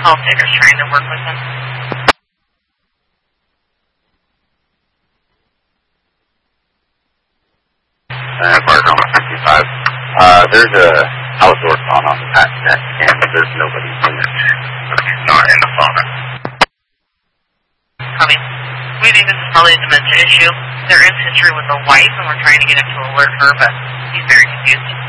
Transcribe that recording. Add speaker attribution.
Speaker 1: call takers trying to work with him.
Speaker 2: Arizona 55. There's a outdoor sauna on the back deck, and there's nobody in it. Okay, not in the sauna.
Speaker 1: Coming. We think this is probably a dementia issue. There is history with the wife, and we're trying to get him to alert her, but he's very confused.